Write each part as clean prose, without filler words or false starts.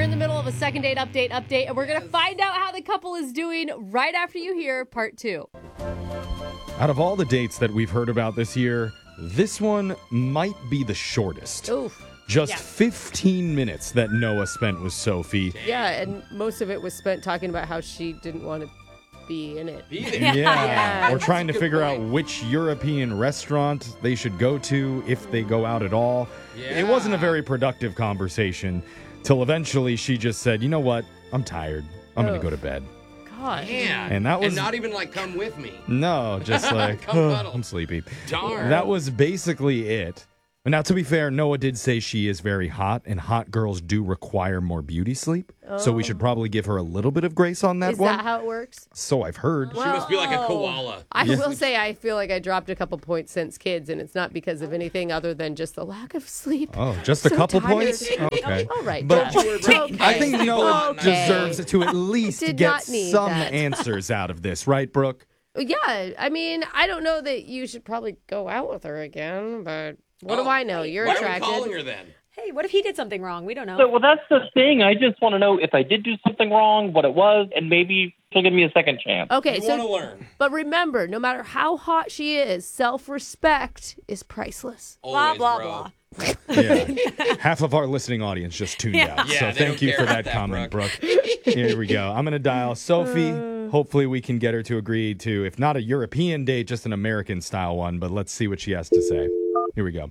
in the middle of a second date update, and we're going to find out how the couple is doing right after you hear part 2. Out of all the dates that we've heard about this year, this one might be the shortest. Oof. Just 15 minutes that Noah spent with Sophie. Yeah, and most of it was spent talking about how she didn't want to be in it. Yeah. We're trying to figure out which European restaurant they should go to if they go out at all. Yeah. It wasn't a very productive conversation till eventually she just said, you know what? I'm tired. I'm going to go to bed. God. Yeah. And that was... And not even like, come with me. No, just like, Come cuddle. I'm sleepy. Darn. That was basically it. Now, to be fair, Noah did say she is very hot, and hot girls do require more beauty sleep. So we should probably give her a little bit of grace on that Is one. that how it works? So I've heard. She must be like a koala. I will say I feel like I dropped a couple points since kids, and it's not because of anything other than just the lack of sleep. Oh, just a So couple tired. points? Okay. All right. But Jeff. Okay. I think Noah Okay. deserves to at least Did get not need some that. answers out of this, right, Brooke? Yeah, I mean, I don't know that you should probably go out with her again, but what do I know? You're Why attracted. are we calling her then? Hey, what if he did something wrong? We don't know. So, well, that's the thing. I just want to know if I did do something wrong, what it was, and maybe she'll give me a second chance. Okay, You want to learn. but remember, no matter how hot she is, self-respect is priceless. blah, Always, blah, bro. blah. Yeah. Half of our listening audience just tuned out. Yeah, So they thank don't you care for about that that, comment, Brooke. Here we go. I'm going to dial Sophie. Hopefully we can get her to agree to, if not a European date, just an American style one. But let's see what she has to say. Here we go.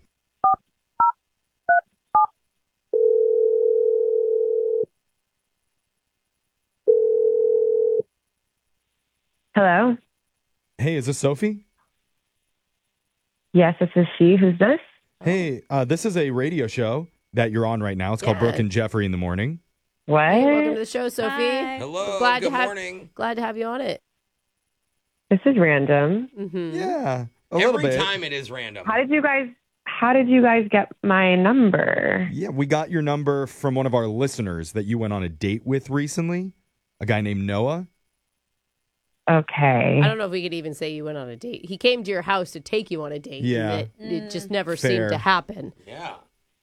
Hello? Hey, is this Sophie? Yes, this is she. Who's this? Hey, this is a radio show that you're on right now. It's called Yeah. Brooke and Jeffrey in the Morning. What? Hey, welcome to the show, Sophie. Hi. Hello. Glad to Good have- morning. Glad to have you on it. This is random. Mm-hmm. Yeah, a little Every bit. time it is random. How did you guys get my number? Yeah, we got your number from one of our listeners that you went on a date with recently, a guy named Noah. Okay. I don't know if we could even say you went on a date. He came to your house to take you on a date. Yeah. And it just never Fair. seemed to happen. Yeah.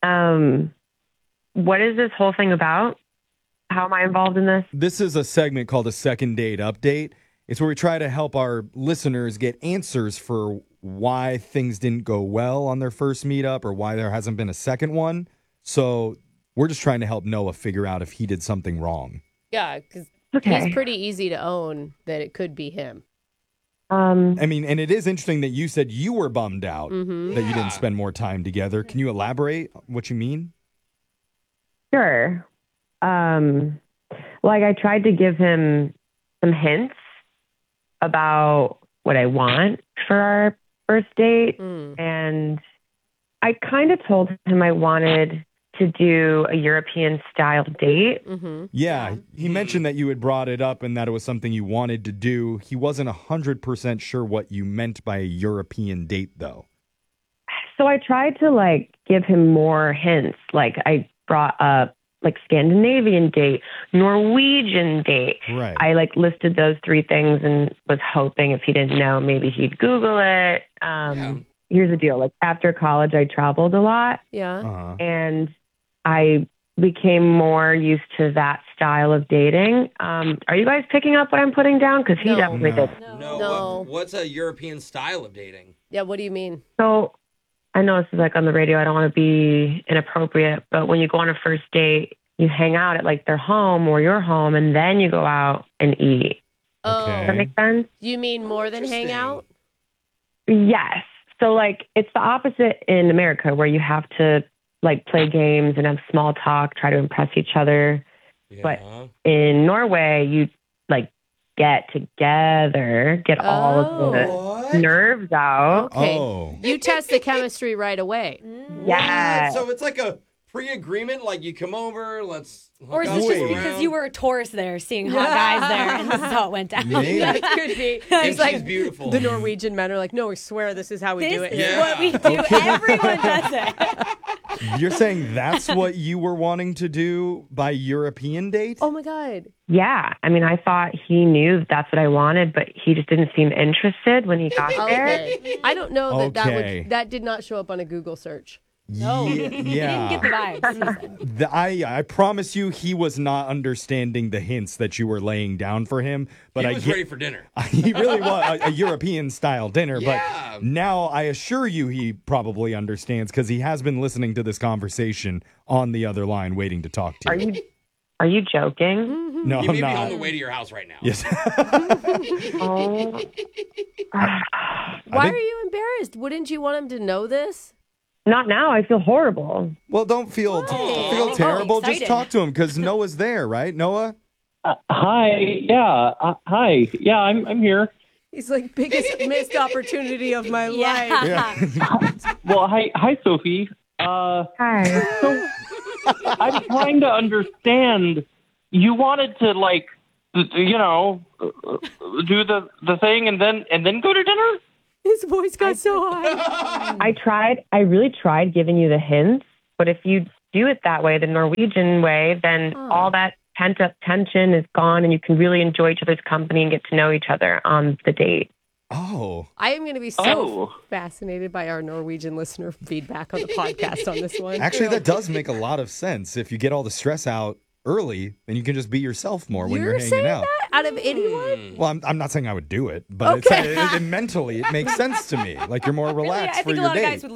What is this whole thing about? How am I involved in this? This is a segment called a second date update. It's where we try to help our listeners get answers for why things didn't go well on their first meetup or why there hasn't been a second one. So we're just trying to help Noah figure out if he did something wrong. Yeah, because Okay. he's pretty easy to own that it could be him. I mean, and it is interesting that you said you were bummed out Mm-hmm. that you didn't spend more time together. Can you elaborate what you mean? Sure. Like I tried to give him some hints about what I want for our first date. And I kind of told him I wanted to do a European style date. Mm-hmm. Yeah, he mentioned that you had brought it up and that it was something you wanted to do. He wasn't 100% sure what you meant by a European date, though. So I tried to like give him more hints. Like I brought up like Scandinavian date, Norwegian date. Right. I like listed those three things and was hoping if he didn't know, maybe he'd Google it. Here's the deal. Like after college, I traveled a lot Yeah. Uh-huh. and I became more used to that style of dating. Are you guys picking up what I'm putting down? Because he No. definitely did. No. No. What's a European style of dating? Yeah, what do you mean? So I know this is like on the radio. I don't want to be inappropriate, but when you go on a first date, you hang out at like their home or your home, and then you go out and eat. Oh, Okay. Does that make sense? you mean more than hang out? Yes. So like it's the opposite in America where you have to like play games and have small talk, try to impress each other. Yeah. But in Norway, you like get together, get all of the What? nerves out. Okay. Oh. You test the chemistry right away. Yeah. So it's like a pre-agreement, like you come over, let's hook Or is up, this just go because around. you were a tourist there, seeing hot guys there, and this is how it went down? Maybe. That could be. And He's like, she's beautiful. the Norwegian men are like, no, we swear this is how we do This it is here. Yeah. what we do. Everyone does it. You're saying that's what you were wanting to do by European date? Oh my God. Yeah. I mean, I thought he knew that's what I wanted, but he just didn't seem interested when he got there. Okay. I don't know that Okay. that did not show up on a Google search. No, Yeah. he didn't get the vibes. I promise you, he was not understanding the hints that you were laying down for him. But He I was get, ready for dinner. he really was a European style dinner. Yeah. But now I assure you, he probably understands because he has been listening to this conversation on the other line, waiting to talk to you. Are you joking? No, He I'm may be on not. the way to your house right now. Yes. Oh, Why are you embarrassed? Wouldn't you want him to know this? not now. I feel horrible. Well, don't feel terrible. Just excited. talk to him because Noah's there, right? Noah? Hi. Yeah. Hi. Yeah, I'm here. He's like, biggest missed opportunity of my life. Yeah. Well, hi, Sophie. Hi. So I'm trying to understand. You wanted to do the thing and then go to dinner? His voice got so high. I really tried giving you the hints, but if you do it that way, the Norwegian way, then all that pent up tension is gone and you can really enjoy each other's company and get to know each other on the date. Oh. I am going to be so Oh. fascinated by our Norwegian listener feedback on the podcast on this one. Actually, that does make a lot of sense. If you get all the stress out early, then you can just be yourself more when you're hanging saying out. that out of anyone? Well, I'm not saying I would do it, but Okay. mentally, it makes sense to me. Like you're more relaxed I for think a your lot of date. guys would